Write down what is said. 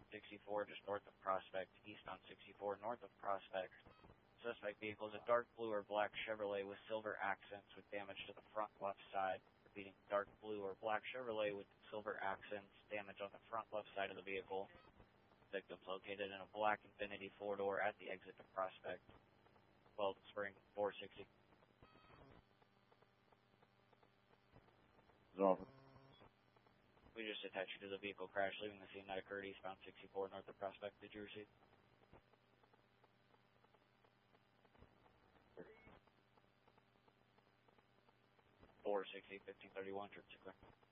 64 just north of Prospect, east on 64 north of Prospect. Suspect vehicle is a dark blue or black Chevrolet with silver accents with damage to the front left side. Repeating, dark blue or black Chevrolet with silver accents, damage on the front left side of the vehicle. Victims located in a black Infiniti 4-door at the exit to Prospect. 12 Spring 460. We just attached you to the vehicle crash, leaving the scene that occurred eastbound 64 north of Prospect. Did you receive? 460, 1531, trip 6.